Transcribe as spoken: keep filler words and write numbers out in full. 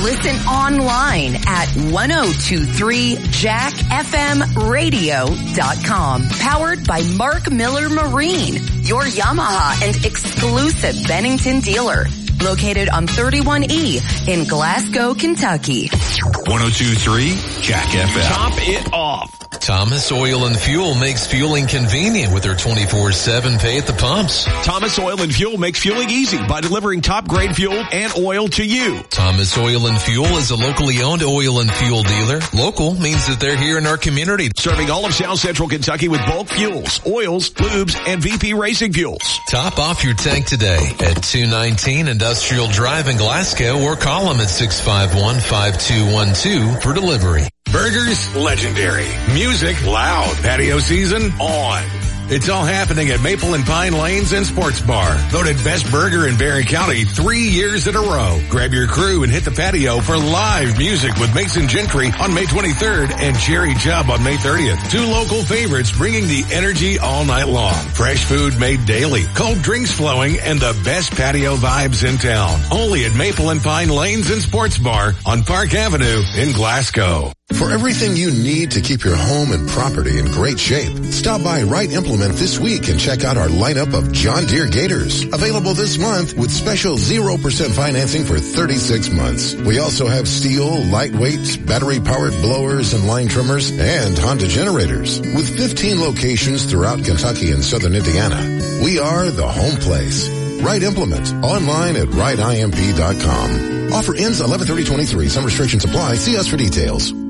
Listen online at ten twenty-three jack f m radio dot com. Powered by Mark Miller Marine, your Yamaha and exclusive Bennington dealer. Located on thirty-one E in Glasgow, Kentucky. ten twenty-three Jack F M. Top it off. Thomas Oil and Fuel makes fueling convenient with their twenty-four seven pay at the pumps. Thomas Oil and Fuel makes fueling easy by delivering top-grade fuel and oil to you. Thomas Oil and Fuel is a locally owned oil and fuel dealer. Local means that they're here in our community. Serving all of South Central Kentucky with bulk fuels, oils, lubes, and V P Racing fuels. Top off your tank today at two nineteen Industrial Drive in Glasgow or call them at six five one, five two one two for delivery. Burgers, legendary. Music, loud. Patio season, on. It's all happening at Maple and Pine Lanes and Sports Bar. Voted best burger in Barron County three years in a row. Grab your crew and hit the patio for live music with Mason Gentry on May twenty-third and Cherry Chubb on May thirtieth. Two local favorites bringing the energy all night long. Fresh food made daily, cold drinks flowing, and the best patio vibes in town. Only at Maple and Pine Lanes and Sports Bar on Park Avenue in Glasgow. For everything you need to keep your home and property in great shape, stop by Wright Implement this week and check out our lineup of John Deere Gators. Available this month with special zero percent financing for thirty-six months. We also have steel, lightweight, battery-powered blowers and line trimmers, and Honda generators. With fifteen locations throughout Kentucky and southern Indiana, we are the home place. Wright Implement. Online at wright imp dot com. Offer ends eleven thirty twenty-three. Some restrictions apply. See us for details.